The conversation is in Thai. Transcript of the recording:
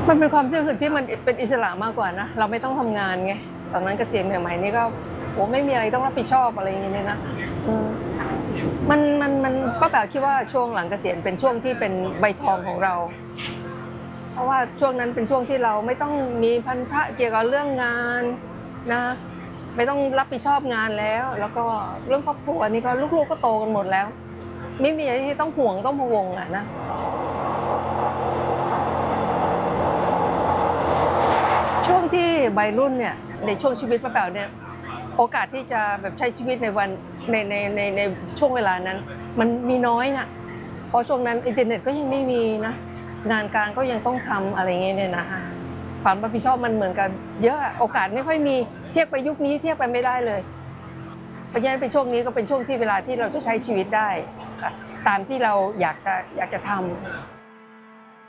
มันเป็นความรู้สึกที่มันเป็นอิสระมากกว่านะเราไม่ต้องทำงานไงตอนนั้นเกษียณใหม่ๆนี่ก็โอ้ไม่มีอะไรต้องรับผิดชอบอะไรอย่างเงี้ยนะมันป้าแป๋วคิดว่าช่วงหลังเกษียณเป็นช่วงที่เป็นใบทองของเราเพราะว่าช่วงนั้นเป็นช่วงที่เราไม่ต้องมีพันธะเกี่ยวกับเรื่องงานนะไม่ต้องรับผิดชอบงานแล้วก็เรื่องครอบครัวนี่ก็ลูกๆก็โตกันหมดแล้วไม่มีอะไรที่ต้องห่วงต้องพะวงอ่ะนะช่วงที่วัยรุ่นเนี่ยในช่วงชีวิตป้าแป๋วเนี่ยโอกาสที่จะแบบใช้ชีวิตในวันในช่วงเวลานั้นมันมีน้อยนะเพราะช่วงนั้นอินเทอร์เน็ตก็ยังไม่มีนะงานการก็ยังต้องทำอะไรเงี้ยเนี่ยนะความรับผิดชอบมันเหมือนกับเยอะโอกาสไม่ค่อยมีเทียบไปยุคนี้เทียบกันไม่ได้เลยเพราะฉะนั้นเป็นช่วงนี้ก็เป็นช่วงที่เวลาที่เราจะใช้ชีวิตได้ตามที่เราอยากจะทำ